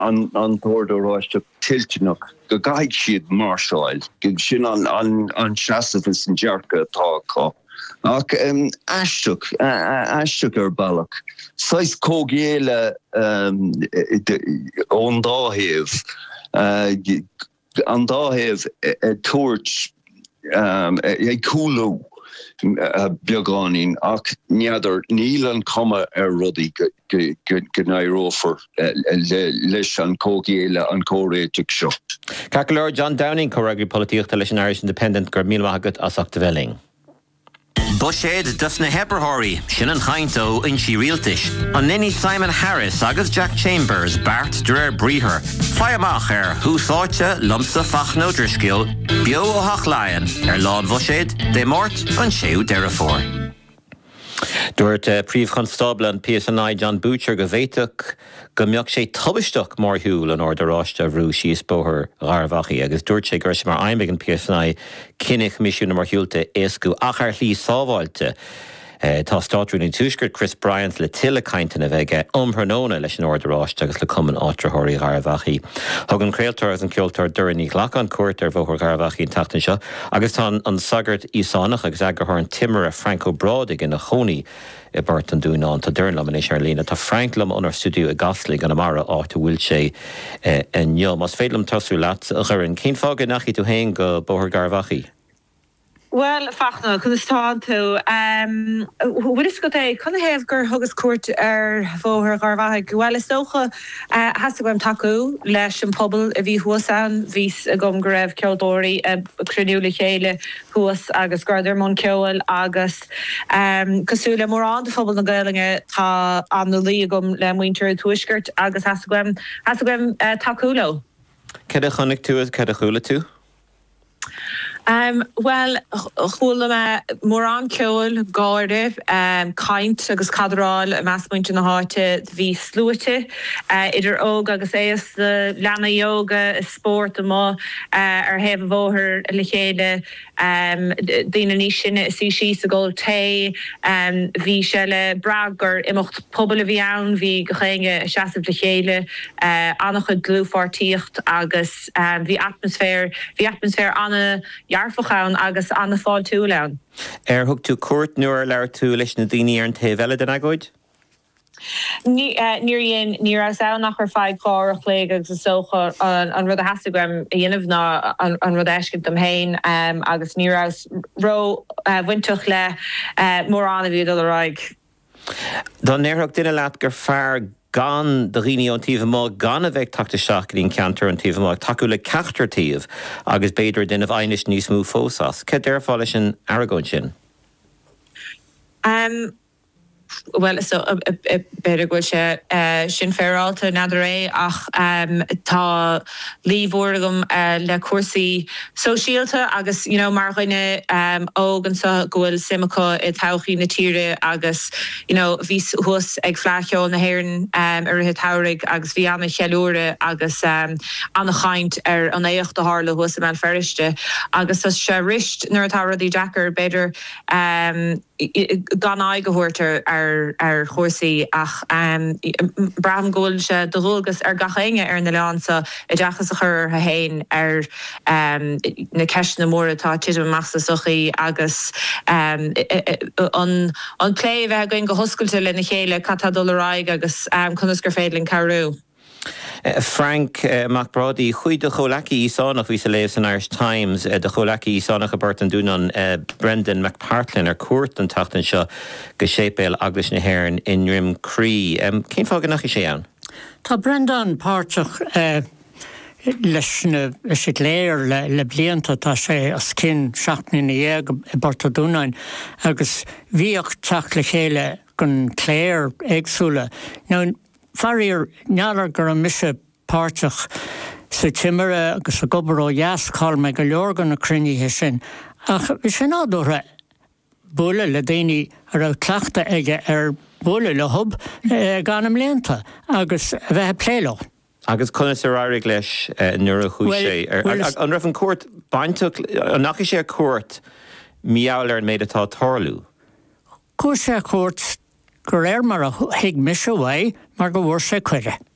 an Tordorráiste tiltnach go gaig siad Marshall go sin an seasamh an dearca atá ach aisteach ballach sais cógéile ón dáhéamh an dáhéamh tuairt cúlú beagáin ach neadar níl an cuma rudaí go nairófar leis an cógéile an córéiteach seo. Cacolor John Downing choreography políochta leis an Irish Independent gur míle agat as Achtavelling. Bushéad dus na Heberhorí, sin an chaintó in sí rialtais. An nini Simon Harris agus Jack Chambers, Bart Drer Breher. Fireach húsáite lumsa fach nó drisgil, bio ó hachlayan, lán bushéad, de mort an séu derafór. Dúirt príomh constable an PSNI John Butcher go bhhéiteach go mbeadh sé tubisteach mar hiúil an ordaráiste bhrú síos bóthar gharbhachaí agus dúirt sé gur sé mar aimbeag an PSNI cinnig misiúna mar hiúilte éascú achar hlí sábháilte. Tá státrún in túisgurt Chris Bryant le tiile cainteanna bheith umhranóna leis an ordaráiste agus le cumann átrathirí gharbhachaí. Thug an créaltar as an ceoltar dúirí ghlach an cuairt ar bhóthar gharbhachaí an tatan seo, agus tá an sagart ísánach agus agarthar an timar a Franco Brádig in na choní I bart an dúnán tá dúrlam in éis Arlína tá Franklam anar studiú a gaslig an amara áta bhfuil sé in nniu. Mas féadlam tasú leat a chuireann cén fágad nachí tú hain go bóthar gharbhachaí? Well, fachna, kun is táin tú. What is got a kun have gur hugus court bóthar gharbhachaí. Well, is socha has to go taú leis an pobl a bhí huasan vís a gom go raibh ceoldóirí a cruniúla chéile huas agus gardar mon ceol agus cosúla mór an de phobal na Gaeilge tá an lí gom le muintear tuaisgurt agus has to go taúlo. Cad a chonig tú as cad a chúla tú? Well, chula mór an ceol gáirdh caint agus cadráil a measmuinte na háite bhí slúite idir óg agus éas le leanna yoga is sport amá ar heh bhóthar le chéile daoine ní sinne sí síos a ggóil té bhí se le bragur imimecht pobl a bhí ann bhí go chéinge seasamh le chéile annach chud glúfartíocht agus bhí atmosfér anna jarfachán agus anna fáil tú lean. Thug tú cuairt nuair leir tú leis na daoine ar an taobh eile den agóid? Níor as nach ar feid cárach lé agus socha an rud a hasagam dhéanamh ná an rud eiscint am hain agus níor as ró wintuch le mór anna bhíad a raig. Dá néirthg duine leat gur fearr gan de riine an tíomh má gan a bheith tata seach lín ceantar an tíomh má taú le ceachtar tíomh agus beidir den bhainis níos mú fósas. Cé deir fáil sin Aragon sin? Well, so better go sin ferálta nadidir é ach tá líomhórgam le cuasaí sosiálta agus mar chuine ógan sa gohfuil simachá I tauchaí na tíre agus vís thuas ag fleachol na hhéireann ar a taurig agus bhí anna chealúre agus anna chaint ar an éocht a hála thuas am ferrichte agus as se rist nuair atá rudaí Jackar beidir gan aigehoirtar ar chósaí ach bram ggóil se dorógus ar gachéinge ar na leansa I dachas a chur a hain ar na ceis na móra tá tiidir massa sochaí agus an plé bheith going go hoscailte le na chéile catá dul raig agus chunas gur féidlinn carú. Frank McBrady, chuid de cholaki ísánach ví sa léis an Irish Times, de cholaki ísánach a bart an dúnan Brendan McPartlin ar cuairt an tachtan seo go sépéil agus na hhéireann in Rim Cree. Cén fágan nach sé an? Tá Brendan páirteach leis na léir le blianta tá sé as cin seachnaí na dhéag I bart a dúnain agus bhíoch teach le chéile gon cléir éagsúla. Farir nearar gur an mise páirteach sa timire agus a gobar ó jaascáil me go leorgan na cruinithe sin. Ach bhí sin ádóra bula le daoine ar a cleachta aige ar bula le hub gan am léanta agus bheith pléile. Agus conas ar áirigh leis nuair a chúis sé. An raibh an cuairt bainteach nach sé cuairt míall ar an méid atá tarlú. Cúis sé cuairt gur mar a hiig mis away mar go bhór sé cuire.